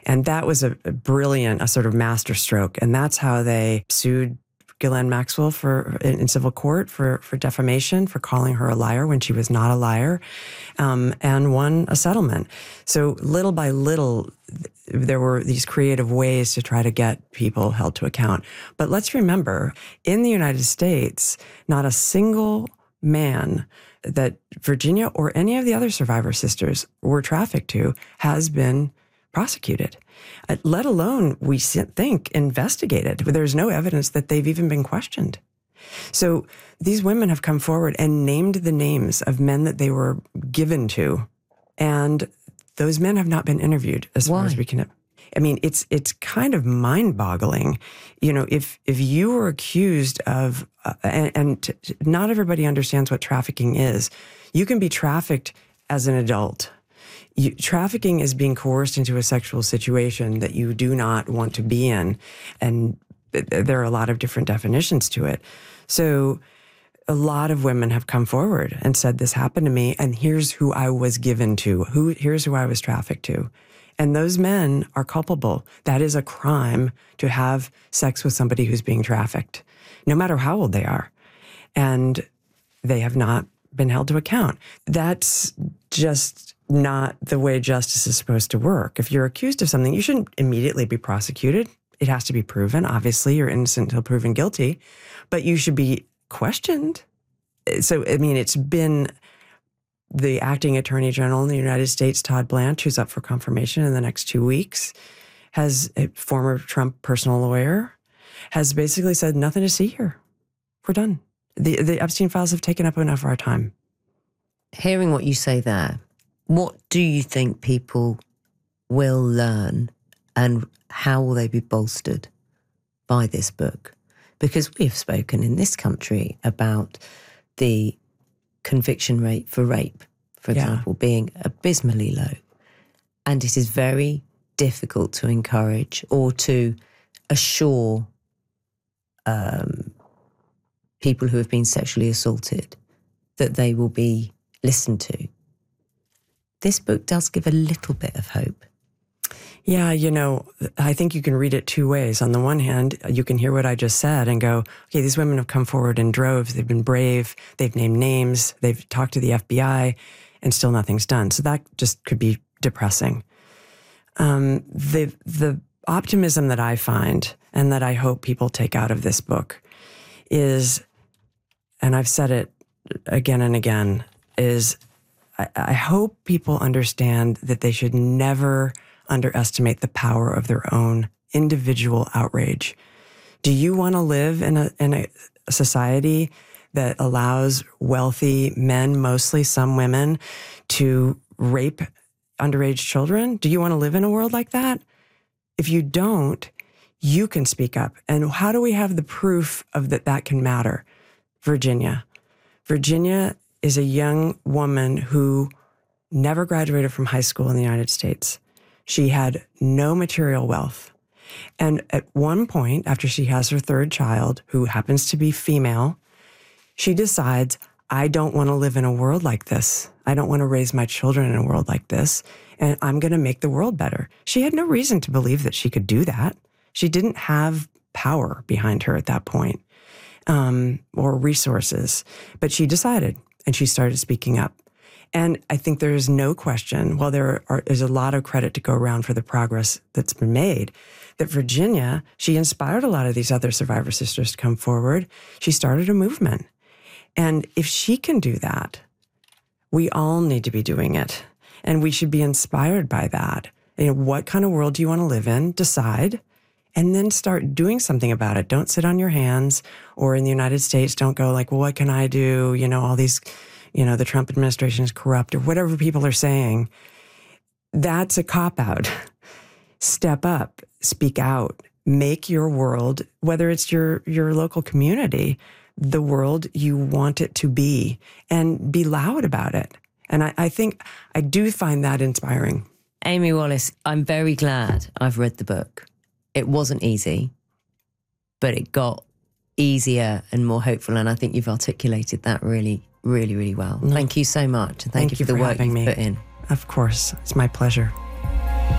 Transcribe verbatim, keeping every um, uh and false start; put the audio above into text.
And that was a, a brilliant, a sort of masterstroke. And that's how they sued Ghislaine Maxwell for in, in civil court for, for defamation, for calling her a liar when she was not a liar, um, and won a settlement. So little by little, there were these creative ways to try to get people held to account. But let's remember, in the United States, not a single man that Virginia or any of the other survivor sisters were trafficked to has been prosecuted, uh, let alone, we think, investigated. There's no evidence that they've even been questioned. So these women have come forward and named the names of men that they were given to, and those men have not been interviewed as Why? far as we can. I mean, it's it's kind of mind-boggling. You know, if if you were accused of, uh, and, and t- not everybody understands what trafficking is. You can be trafficked as an adult. You, trafficking is being coerced into a sexual situation that you do not want to be in, and th- there are a lot of different definitions to it. So a lot of women have come forward and said, this happened to me, and here's who I was given to. Who here's who I was trafficked to. And those men are culpable. That is a crime to have sex with somebody who's being trafficked, no matter how old they are. And they have not been held to account. That's just not the way justice is supposed to work. If you're accused of something, you shouldn't immediately be prosecuted. It has to be proven. Obviously, you're innocent until proven guilty, but you should be questioned. So, I mean, it's been the acting attorney general in the United States, Todd Blanche, who's up for confirmation in the next two weeks, has a former Trump personal lawyer, has basically said, nothing to see here. We're done. The, the Epstein files have taken up enough of our time. Hearing what you say there, what do you think people will learn, and how will they be bolstered by this book? Because we have spoken in this country about the conviction rate for rape, for Yeah. example, being abysmally low. And it is very difficult to encourage or to assure um, people who have been sexually assaulted that they will be listened to. This book does give a little bit of hope. Yeah, you know, I think you can read it two ways. On the one hand, you can hear what I just said and go, okay, these women have come forward in droves. They've been brave. They've named names. They've talked to the F B I, and still nothing's done. So that just could be depressing. Um, the the optimism that I find and that I hope people take out of this book is, and I've said it again and again, is I, I hope people understand that they should never underestimate the power of their own individual outrage. Do you want to live in a in a society that allows wealthy men, mostly some women, to rape underage children? Do you want to live in a world like that? If you don't, you can speak up. And how do we have the proof of that that can matter? Virginia. Virginia is a young woman who never graduated from high school in the United States. She had no material wealth. And at one point, after she has her third child, who happens to be female, she decides, I don't want to live in a world like this. I don't want to raise my children in a world like this, and I'm going to make the world better. She had no reason to believe that she could do that. She didn't have power behind her at that point, um, or resources, but she decided, and she started speaking up. And I think there is no question, while there are, is a lot of credit to go around for the progress that's been made, that Virginia, she inspired a lot of these other survivor sisters to come forward. She started a movement. And if she can do that, we all need to be doing it. And we should be inspired by that. You know, what kind of world do you want to live in? Decide, and then start doing something about it. Don't sit on your hands, or in the United States, don't go like, well, what can I do? You know, all these... you know, the Trump administration is corrupt, or whatever people are saying. That's a cop-out. Step up, speak out, make your world, whether it's your, your local community, the world you want it to be, and be loud about it. And I, I think I do find that inspiring. Amy Wallace, I'm very glad I've read the book. It wasn't easy, but it got easier and more hopeful, and I think you've articulated that really really, really well. No. Thank you so much. And thank, thank you for the work you've me. put in. Of course. It's my pleasure.